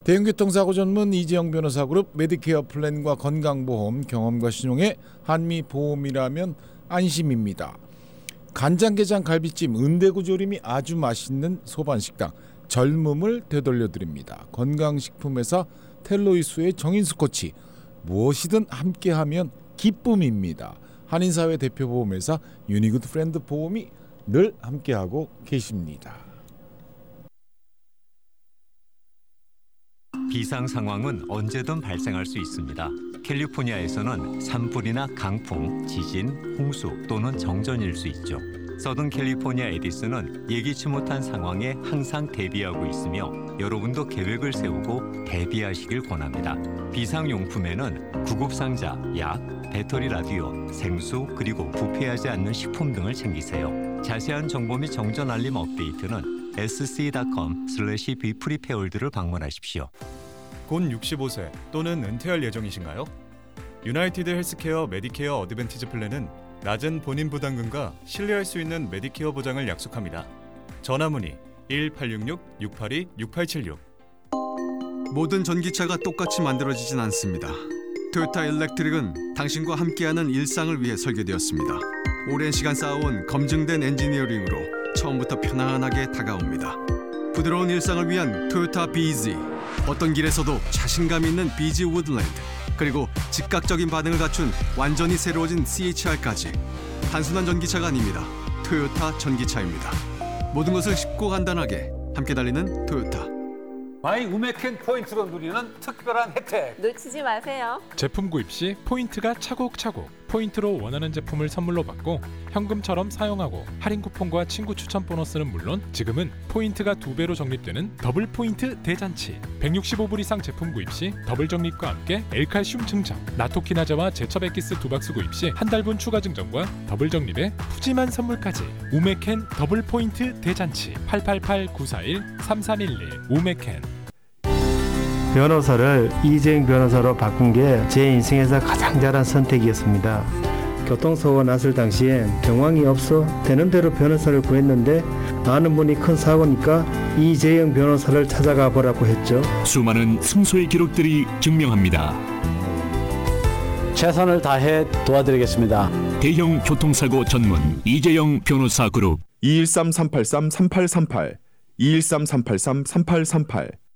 대형교통사고 전문 이재영 변호사 그룹 메디케어 플랜과 건강보험 경험과 신용의 한미보험이라면 안심입니다. 간장게장 갈비찜 은대구조림이 아주 맛있는 소반식당 젊음을 되돌려드립니다. 건강식품회사 텔로이수의 정인수 코치 무엇이든 함께하면 기쁨입니다. 한인사회 대표보험회사 유니굿 프렌드 보험이 늘 함께하고 계십니다. 비상 상황은 언제든 발생할 수 있습니다. 캘리포니아에서는 산불이나 강풍, 지진, 홍수 또는 정전일 수 있죠. 서든 캘리포니아 에디슨은 예기치 못한 상황에 항상 대비하고 있으며 여러분도 계획을 세우고 대비하시길 권합니다. 비상용품에는 구급상자, 약, 배터리 라디오, 생수 그리고 부패하지 않는 식품 등을 챙기세요. 자세한 정보 및 정전 알림 업데이트는 sc.com/beprepared를 방문하십시오. 곧 65세 또는 은퇴할 예정이신가요? 유나이티드 헬스케어 메디케어 어드밴티지 플랜은 낮은 본인 부담금과 신뢰할 수 있는 메디케어 보장을 약속합니다. 전화 문의 1866-682-6876. 모든 전기차가 똑같이 만들어지진 않습니다. 토요타 일렉트릭은 당신과 함께하는 일상을 위해 설계되었습니다. 오랜 시간 쌓아온 검증된 엔지니어링으로 처음부터 편안하게 다가옵니다. 부드러운 일상을 위한 토요타 BZ, 어떤 길에서도 자신감 있는 BZ 우드랜드, 그리고 즉각적인 반응을 갖춘 완전히 새로워진 CHR까지 단순한 전기차가 아닙니다. 토요타 전기차입니다. 모든 것을 쉽고 간단하게 함께 달리는 토요타. 마이 우메켄 포인트로 누리는 특별한 혜택 놓치지 마세요. 제품 구입 시 포인트가 차곡차곡 포인트로 원하는 제품을 선물로 받고 현금처럼 사용하고 할인 쿠폰과 친구 추천 보너스는 물론 지금은 포인트가 2배로 적립되는 더블 포인트 대잔치. 165불 이상 제품 구입 시 더블 적립과 함께 L칼슘 증정, 나토키나자와 제첩엑기스 2박스 구입 시 한 달분 추가 증정과 더블 적립에 푸짐한 선물까지. 우메켄 더블 포인트 대잔치. 888-941-3311 우메켄. 변호사를 이재영 변호사로 바꾼 게 제 인생에서 가장 잘한 선택이었습니다. 교통사고가 났을 당시엔 경황이 없어 되는 대로 변호사를 구했는데 아는 분이 큰 사고니까 이재영 변호사를 찾아가 보라고 했죠. 수많은 승소의 기록들이 증명합니다. 최선을 다해 도와드리겠습니다. 대형 교통사고 전문 이재영 변호사 그룹 213-383-3838 213-383-3838